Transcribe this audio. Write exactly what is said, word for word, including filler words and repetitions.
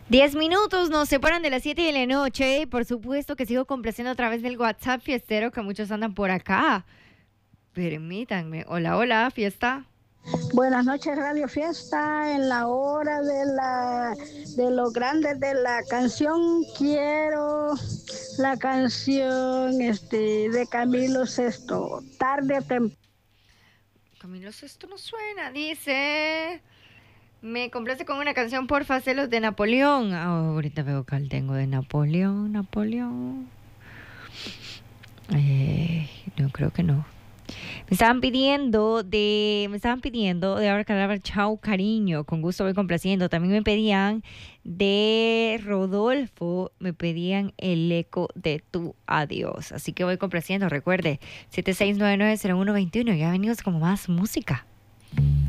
Diez minutos nos separan de las siete de la noche. Por supuesto que sigo complaciendo a través del WhatsApp fiestero que muchos andan por acá. Permítanme. Hola, hola, fiesta. Buenas noches, Radio Fiesta. En la hora de la de los grandes de la canción, quiero la canción este de Camilo Sesto, tarde o temprano. Camilo Sesto no suena, dice. Me complace con una canción, porfa, celos de Napoleón. Ah, ahorita veo que tengo de Napoleón, Napoleón. Eh, no, creo que no. Me estaban pidiendo de, me estaban pidiendo de ahora Cadabra, chao cariño, con gusto voy complaciendo. También me pedían de Rodolfo, me pedían el eco de tu adiós. Así que voy complaciendo, recuerde, siete seis nueve nueve cero uno dos uno, ya venimos como más música.